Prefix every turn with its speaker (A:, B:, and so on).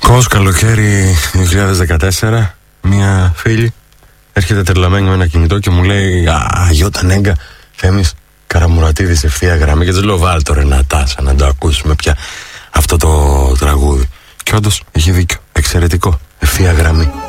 A: Δυστυχώς καλοκαίρι 2014 μια φίλη έρχεται τρελαμένη με ένα κινητό και μου λέει Γιώτα Νέγκα, Θέμης Καραμουρατίδης ευθεία γραμμή. Και της λέω βάλ το ρε Νατάσα να το ακούσουμε πια αυτό το τραγούδι. Και όντως είχε δίκιο, εξαιρετικό, ευθεία γραμμή.